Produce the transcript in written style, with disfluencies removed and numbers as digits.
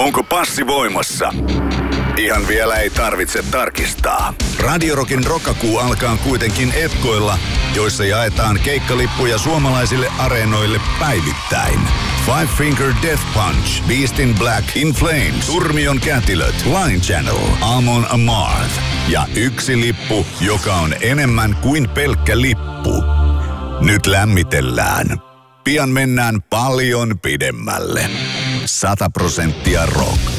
Onko passi voimassa? Ihan vielä ei tarvitse tarkistaa. Radio Rockin Rockakuu alkaa kuitenkin Epkoilla, joissa jaetaan keikkalippuja suomalaisille areenoille päivittäin. Five Finger Death Punch, Beast in Black, In Flames, Turmion Kätilöt, Line Channel, Amon Amarth ja yksi lippu, joka on enemmän kuin pelkkä lippu. Nyt lämmitellään. Pian mennään paljon pidemmälle. 100% rock.